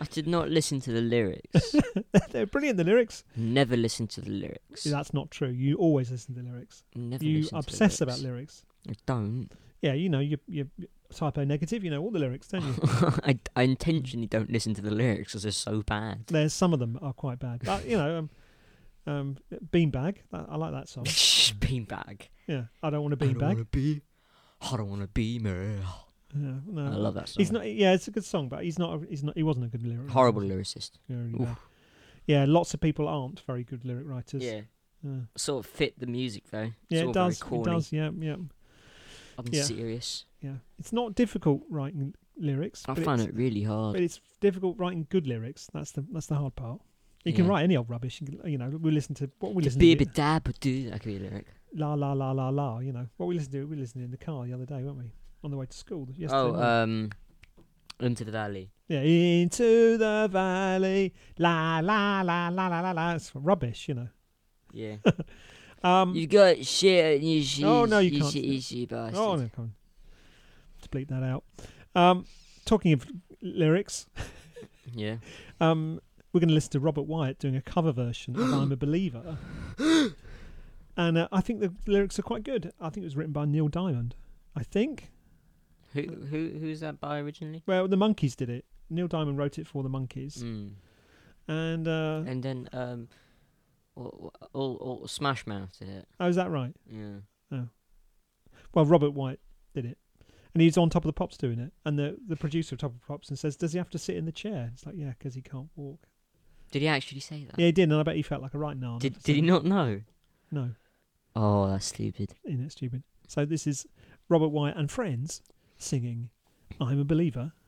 did not listen to the lyrics. They're brilliant, the lyrics. Never listen to the lyrics. That's not true. You always listen to the lyrics. Never You listen obsess to the about lyrics. I don't. Yeah, you know, you're typo negative. You know all the lyrics, don't you? I intentionally don't listen to the lyrics because they're so bad. There's some of them are quite bad. But, you know, Beanbag. I like that song. Beanbag. Yeah, I don't want a I don't beanbag. want to be me. Yeah, no, I love that song. He's not. Yeah, it's a good song, but he's not. He wasn't a good lyric. Horrible writer. lyricist. Yeah, really bad. Yeah, lots of people aren't very good lyric writers. Yeah. Yeah. Sort of fit the music though. Yeah, It's it all does. Very It corny, does. Yeah, yeah, unserious. yeah. It's not difficult writing lyrics. I but find it's- it really But hard. it's difficult writing good lyrics. That's the hard part. You can Yeah. write any old rubbish. You know, we listen to what we listen Be a to. bit dab, but do that could be a lyric. La la la la la. You know what we listened to. We listened in the car the other day, weren't we? On the way to school yesterday. morning. Into the Valley. Yeah, into the valley. La la la la la la la. It's rubbish, you know. Yeah. Um. You got shit and you shit. Oh, no, you can't. Shit, bastard. Oh no, come on. Let's bleep that out. Talking of lyrics, Yeah. we're going to listen to Robert Wyatt doing a cover version of "I'm a Believer," and I think the lyrics are quite good. I think it was written by Neil Diamond. I think. Who's that by originally? Well, the Monkees did it. Neil Diamond wrote it for the Monkees, and And then all Smash Mouth did it. oh, is that right? Yeah. Well, Robert Wyatt did it, and he's on Top of the Pops doing it. And the producer of Top of the Pops and says, "Does he have to sit in the chair?" It's like, yeah, because he can't walk. Did he actually say that? Yeah, he did, and I bet he felt like a right nard. Did he not know? No, Oh, that's stupid. isn't it stupid? So this is Robert Wyatt and friends singing "I'm a Believer."